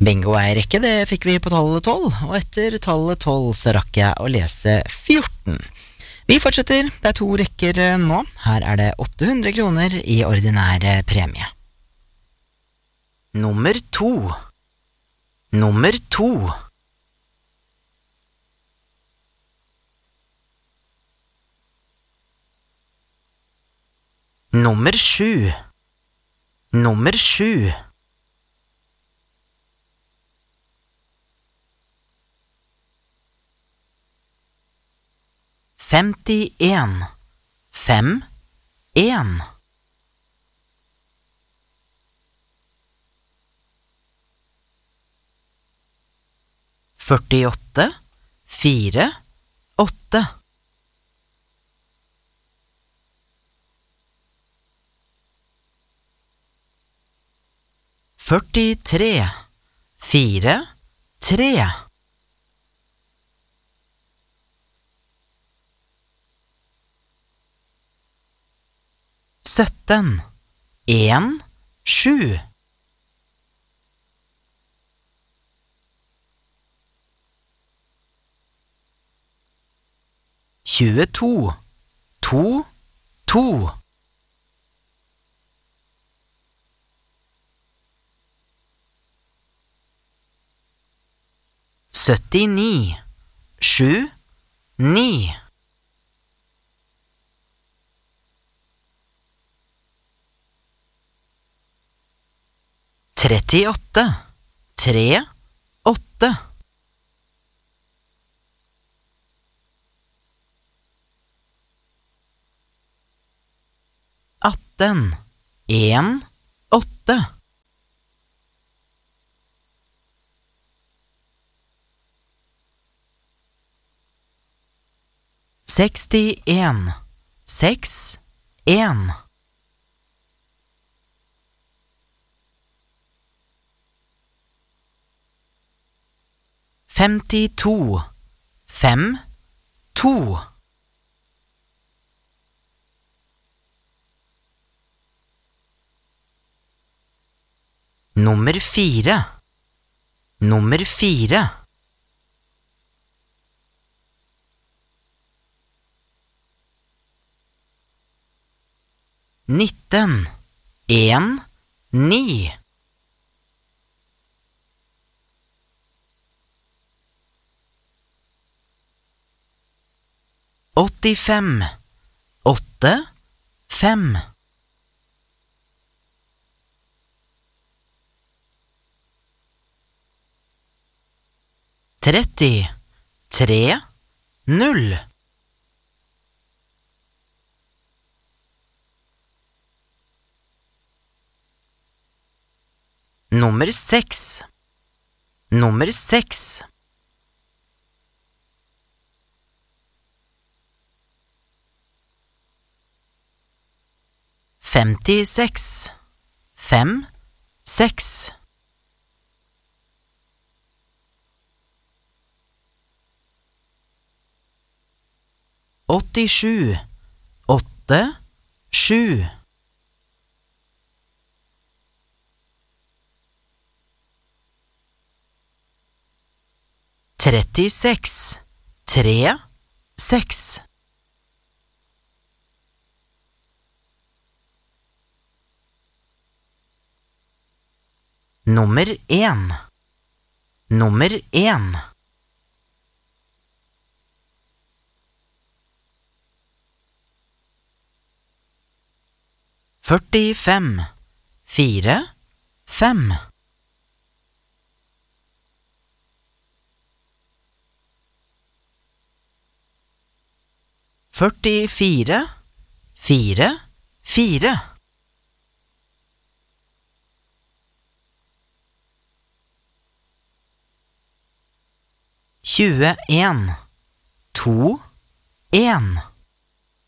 Bingo er rekke, det fikk vi på tallet 12, og etter tallet 12 så rakk jeg å lese 14. Vi fortsetter, det er 2 rekker nå. Her er det 800 kroner i ordinær premie. Nummer 2. Nummer 2. Nummer 7. Nummer 7. Femtien. 51. Førtiåtte. 48. Førtitre. 43. 17. 17. 22. 22. 79. 79. 38. 38. 18. 18. 61. 61. 52. 52. 4. 4. 19. 9. 85. 85. 30. 30. 6. 6. 56. 56. 87. 87. 36. 36. 1. 1. 45. 45. 44. 44. 21. 21.